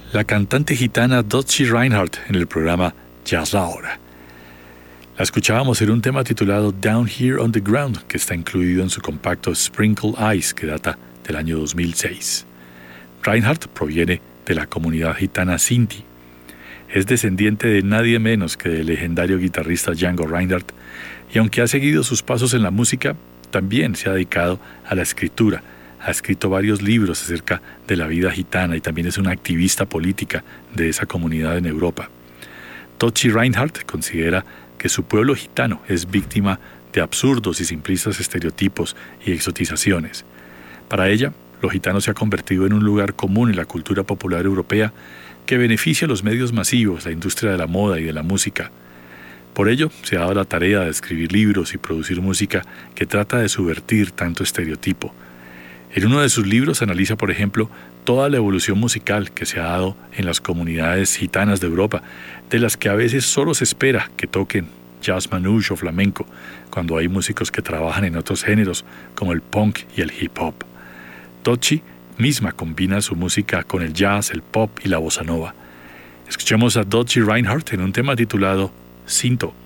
la cantante gitana Dotchie Reinhardt en el programa Jazz La Hora. La escuchábamos en un tema titulado Down Here on the Ground, que está incluido en su compacto Sprinkle Eyes, que data del año 2006. Reinhardt proviene de la comunidad gitana Sinti. Es descendiente de nadie menos que del legendario guitarrista Django Reinhardt, y aunque ha seguido sus pasos en la música, también se ha dedicado a la escritura. Ha escrito varios libros acerca de la vida gitana y también es una activista política de esa comunidad en Europa. Dotchie Reinhardt considera que su pueblo gitano es víctima de absurdos y simplistas estereotipos y exotizaciones. Para ella, lo gitano se ha convertido en un lugar común en la cultura popular europea que beneficia a los medios masivos, la industria de la moda y de la música. Por ello, se ha dado la tarea de escribir libros y producir música que trata de subvertir tanto estereotipo. En uno de sus libros analiza, por ejemplo, toda la evolución musical que se ha dado en las comunidades gitanas de Europa, de las que a veces solo se espera que toquen jazz manouche o flamenco, cuando hay músicos que trabajan en otros géneros como el punk y el hip hop. Dotchie misma combina su música con el jazz, el pop y la bossa nova. Escuchemos a Dotchie Reinhardt en un tema titulado Cinto.